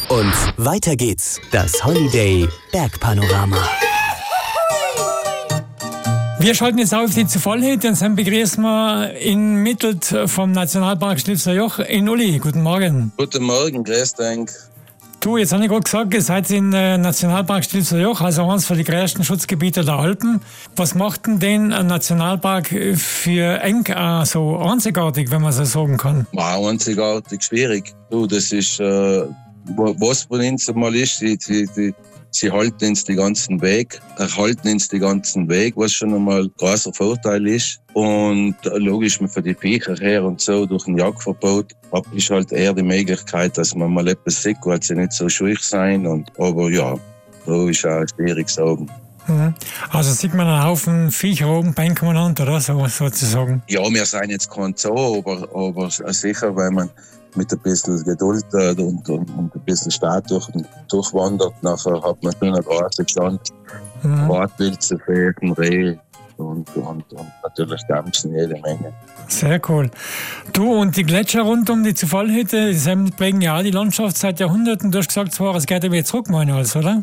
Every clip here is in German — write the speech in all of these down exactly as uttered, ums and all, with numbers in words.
Und weiter geht's. Das Holiday Bergpanorama. Wir schalten jetzt auf die Zufallhütte und dann begrüßen wir in Mittelt vom Nationalpark Stilfser Joch in Uli. Guten Morgen. Guten Morgen, grüß dich. Du, jetzt habe ich gerade gesagt, ihr seid in äh, Nationalpark Stilfser Joch, also eines von den größten Schutzgebieten der Alpen. Was macht denn den ein Nationalpark für eng äh, so einzigartig, wenn man so sagen kann? Wow, einzigartig, schwierig. Du, das ist, äh, was von uns mal ist, die, die, die Sie halten uns den ganzen Weg, erhalten uns den ganzen Weg, was schon einmal ein großer Vorteil ist. Und logisch, für die Viecher her und so, durch ein Jagdverbot, habe ich halt eher die Möglichkeit, dass man mal etwas sieht, weil sie nicht so schwierig sein. Und, aber ja, so ist auch schwierig zu sagen. Mhm. Also sieht man einen Haufen Viecher oben bänken miteinander, oder so, sozusagen? Ja, wir sind jetzt kein Zoo, aber, aber sicher, wenn man mit ein bisschen Geduld äh, und, und, und ein bisschen Start durch, durchwandert, nachher hat man schon eine große Chance. Mhm. Wartpilze, Fäden, Reh und, und, und natürlich Gamsen, jede Menge. Sehr cool. Du, und die Gletscher rund um die Zufallhütte, die prägen ja auch die Landschaft seit Jahrhunderten. Du hast gesagt, zwar, es geht wieder zurück, meine ich, oder?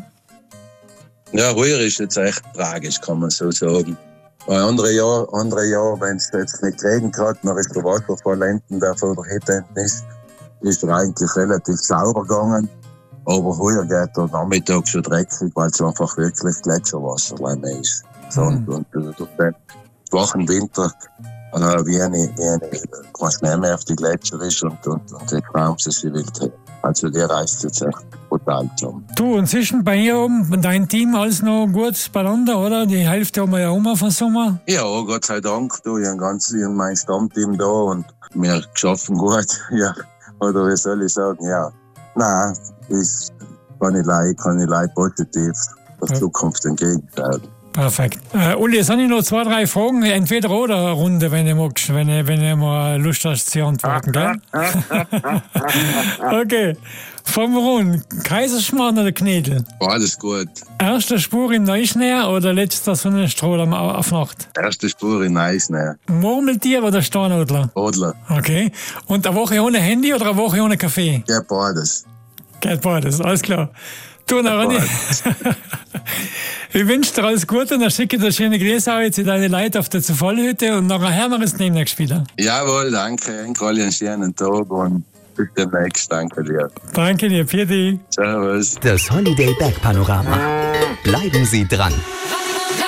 Ja, heuer ist jetzt echt tragisch, kann man so sagen. Ein andere Jahr, andere Jahr, wenn es jetzt nicht geregnet hat, dann ist der Wasserfall enden, der vor der Hütte enden ist, ist er eigentlich relativ sauber gegangen. Aber heuer geht der Nachmittag schon dreckig, weil es einfach wirklich Gletscherwasser ist. So, mhm. Und, und durch den schwachen Winter, äh, wie eine, wie eine, kein Schnee mehr auf die Gletscher ist und, und, und jetzt raum sie sich wild. Also die reist jetzt echt brutal zusammen. Du, inzwischen bei ihr oben, dein Team alles noch gut beieinander, oder? Die Hälfte haben wir ja um vom Sommer. Ja, Gott sei Dank. Du, ich habe ganz ich hab mein Stammteam da und wir schaffen gut. Ja. Oder wie soll ich sagen, ja. Nein, ich kann ich leid, kann ich leid positiv der ja. Zukunft entgegenstellen. Perfekt. Äh, Uli, jetzt habe ich noch zwei, drei Fragen, entweder oder eine Runde, wenn ihr magst, wenn ihr, wenn ihr mal Lust hast zu antworten, gell? Okay. Fangen wir an. Kaiserschmarrn oder Knädel? Alles gut. Erste Spur im Neuschnee oder letzter Sonnenstrahl auf Nacht? Erste Spur im Neuschnee. Murmeltier oder Steinadler? Adler. Okay. Und eine Woche ohne Handy oder eine Woche ohne Kaffee? Geht beides. Geht beides, alles klar. Du, Ronny, ich wünsche dir alles Gute und dann schicke dir schöne Grüße auch jetzt in deine Leute auf der Zufallhütte und nachher hören wir uns demnächst wieder. Jawohl, danke. Einen schönen Tag und bis demnächst. Danke dir. Danke dir, Pieti. Servus. Das Holiday Bergpanorama. Bleiben Sie dran.